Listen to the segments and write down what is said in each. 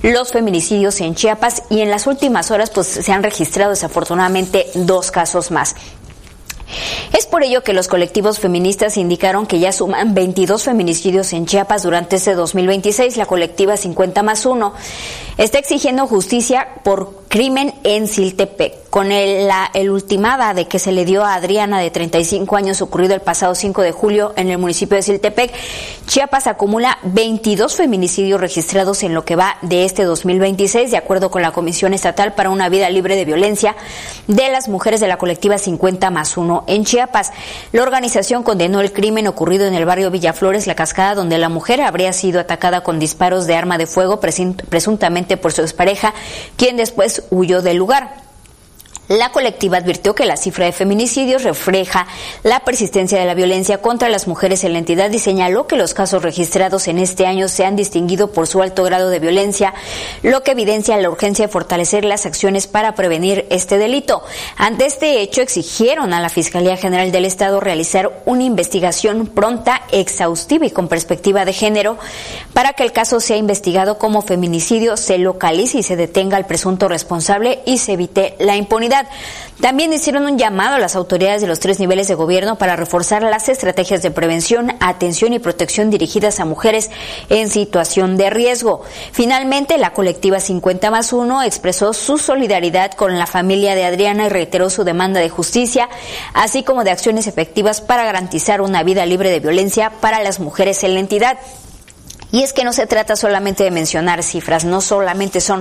los feminicidios en Chiapas, y en las últimas horas pues se han registrado desafortunadamente 2 casos más. Es por ello que los colectivos feministas indicaron que ya suman 22 feminicidios en Chiapas durante este 2026. La colectiva 50+1 está exigiendo justicia por crimen en Siltepec, con el ultimada de que se le dio a Adriana, de 35 años, ocurrido el pasado 5 de julio en el municipio de Siltepec. Chiapas acumula 22 feminicidios registrados en lo que va de este 2026, de acuerdo con la Comisión Estatal para una Vida Libre de Violencia de las Mujeres de la colectiva 50+1 en Chiapas. La organización condenó el crimen ocurrido en el barrio Villaflores, La Cascada, donde la mujer habría sido atacada con disparos de arma de fuego, presuntamente por su expareja, quien después huyó del lugar. La colectiva advirtió que la cifra de feminicidios refleja la persistencia de la violencia contra las mujeres en la entidad y señaló que los casos registrados en este año se han distinguido por su alto grado de violencia, lo que evidencia la urgencia de fortalecer las acciones para prevenir este delito. Ante este hecho, exigieron a la Fiscalía General del Estado realizar una investigación pronta, exhaustiva y con perspectiva de género para que el caso sea investigado como feminicidio, se localice y se detenga al presunto responsable y se evite la impunidad. También hicieron un llamado a las autoridades de los 3 niveles de gobierno para reforzar las estrategias de prevención, atención y protección dirigidas a mujeres en situación de riesgo. Finalmente, la colectiva 50+1 expresó su solidaridad con la familia de Adriana y reiteró su demanda de justicia, así como de acciones efectivas para garantizar una vida libre de violencia para las mujeres en la entidad. Y es que no se trata solamente de mencionar cifras, no solamente son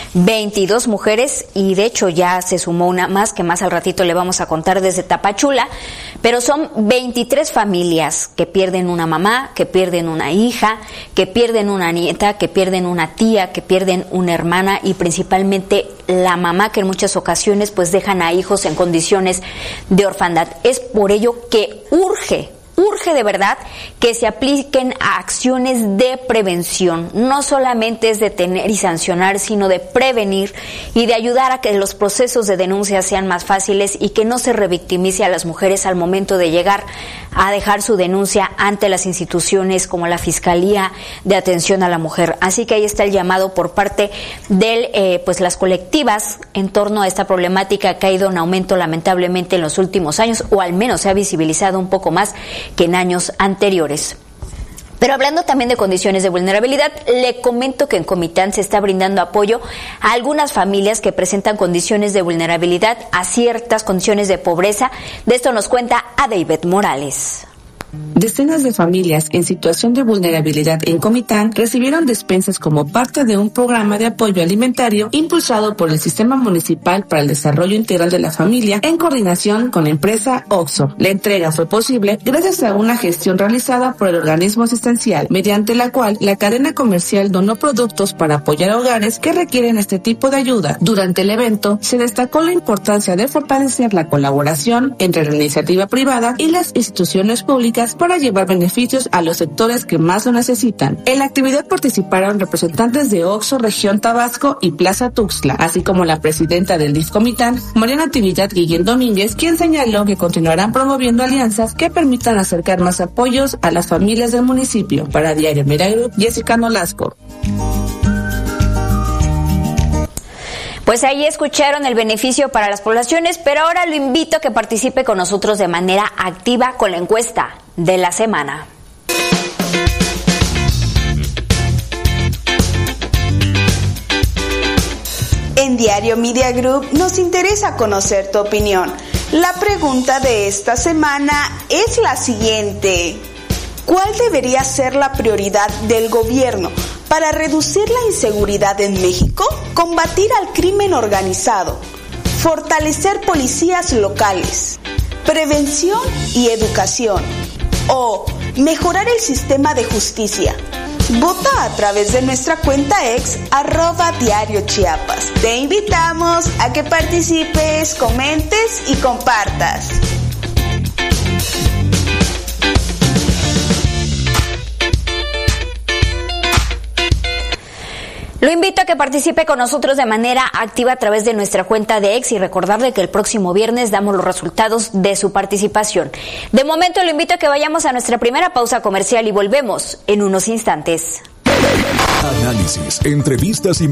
22 mujeres, y de hecho ya se sumó una más, que más al ratito le vamos a contar desde Tapachula, pero son 23 familias que pierden una mamá, que pierden una hija, que pierden una nieta, que pierden una tía, que pierden una hermana, y principalmente la mamá, que en muchas ocasiones pues dejan a hijos en condiciones de orfandad. Es por ello que urge de verdad que se apliquen a acciones de prevención. No solamente es detener y sancionar, sino de prevenir y de ayudar a que los procesos de denuncia sean más fáciles y que no se revictimice a las mujeres al momento de llegar a dejar su denuncia ante las instituciones como la Fiscalía de Atención a la Mujer. Así que ahí está el llamado por parte de pues las colectivas en torno a esta problemática que ha ido en aumento lamentablemente en los últimos años, o al menos se ha visibilizado un poco más que en años anteriores. Pero hablando también de condiciones de vulnerabilidad, le comento que en Comitán se está brindando apoyo a algunas familias que presentan condiciones de vulnerabilidad, a ciertas condiciones de pobreza. De esto nos cuenta David Morales. Decenas de familias en situación de vulnerabilidad en Comitán recibieron despensas como parte de un programa de apoyo alimentario impulsado por el Sistema Municipal para el Desarrollo Integral de la Familia en coordinación con la empresa OXXO. La entrega fue posible gracias a una gestión realizada por el organismo asistencial, mediante la cual la cadena comercial donó productos para apoyar a hogares que requieren este tipo de ayuda. Durante el evento se destacó la importancia de fortalecer la colaboración entre la iniciativa privada y las instituciones públicas para llevar beneficios a los sectores que más lo necesitan. En la actividad participaron representantes de OXXO Región Tabasco y Plaza Tuxtla, así como la presidenta del DIF Comitán, Mariana Trinidad Guillén Domínguez, quien señaló que continuarán promoviendo alianzas que permitan acercar más apoyos a las familias del municipio. Para Diario Milagro, Jessica Nolasco. Pues ahí escucharon el beneficio para las poblaciones, pero ahora lo invito a que participe con nosotros de manera activa con la encuesta de la semana. En Diario Media Group nos interesa conocer tu opinión. La pregunta de esta semana es la siguiente: ¿cuál debería ser la prioridad del gobierno para reducir la inseguridad en México? Combatir al crimen organizado, fortalecer policías locales, prevención y educación, o mejorar el sistema de justicia. Vota a través de nuestra cuenta ex @Diario Chiapas. Te invitamos a que participes, comentes y compartas. Lo invito a que participe con nosotros de manera activa a través de nuestra cuenta de ex y recordarle que el próximo viernes damos los resultados de su participación. De momento lo invito a que vayamos a nuestra primera pausa comercial y volvemos en unos instantes. Análisis, entrevistas y